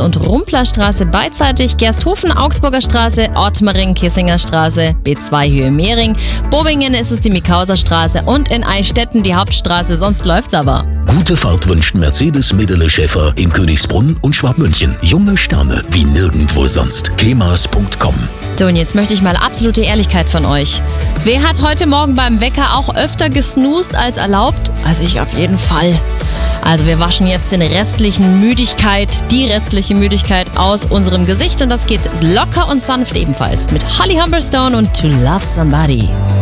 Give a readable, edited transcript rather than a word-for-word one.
und Rumplerstraße beidseitig, Gersthofen, Augsburger Straße, Ottmaring, Kissinger Straße, B2 Höhe Mehring, Bobingen ist es die Mikauser Straße und in Eichstätten die Hauptstraße, sonst läuft's aber. Gute Fahrt wünscht Mercedes Medele Schäfer in Königsbrunn und Schwabmünchen. Junge Sterne wie nirgendwo sonst. kemas.com. So, und jetzt möchte ich mal absolute Ehrlichkeit von euch. Wer hat heute Morgen beim Wecker auch öfter gesnoost als erlaubt? Also ich auf jeden Fall. Also wir waschen jetzt die restliche Müdigkeit aus unserem Gesicht und das geht locker und sanft ebenfalls mit Holly Humberstone und To Love Somebody.